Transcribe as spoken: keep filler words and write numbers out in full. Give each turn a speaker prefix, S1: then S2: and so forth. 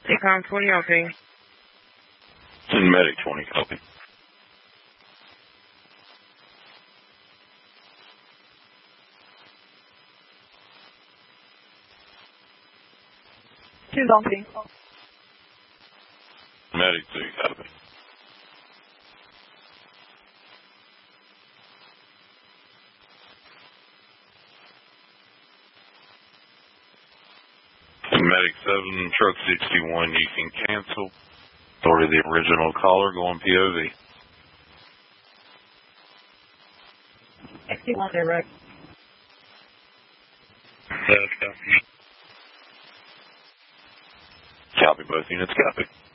S1: T-Com twenty on ping.
S2: And Medic twenty, copy.
S3: Two's on ping.
S2: Medic two, copy. Medic seven, truck sixty-one, you can cancel. Or the original caller going P O V.
S3: sixty-one direct.
S2: Copy both units, copy.